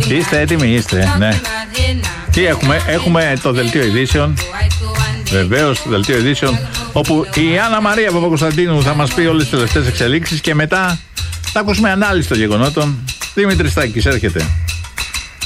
Είστε έτοιμοι, είστε, ναι. Τι έχουμε το δελτίο ειδήσεων. Βεβαίως, το δελτίο ειδήσεων, όπου η Άννα Μαρία Παπακοσταντίνου θα μας πει όλες τις τελευταίες εξελίξεις και μετά θα ακούσουμε ανάλυση των γεγονότων. Δημήτρης Στάκης έρχεται.